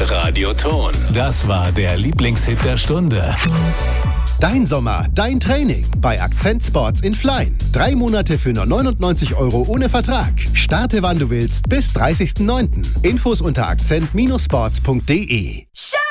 Radioton. Das war der Lieblingshit der Stunde. Dein Sommer, dein Training bei Akzent Sports in Flein. 3 Monate für nur 99 € ohne Vertrag. Starte wann du willst bis 30.09. Infos unter akzent-sports.de.